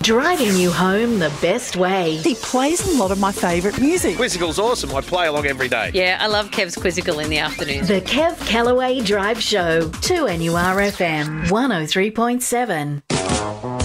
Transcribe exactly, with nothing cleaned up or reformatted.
Driving you home the best way. He plays a lot of my favourite music. Quizzical's awesome. I play along every day. Yeah, I love Kev's Quizzical in the afternoon. The Kev Callaway Drive Show, two N U R F M, one oh three point seven.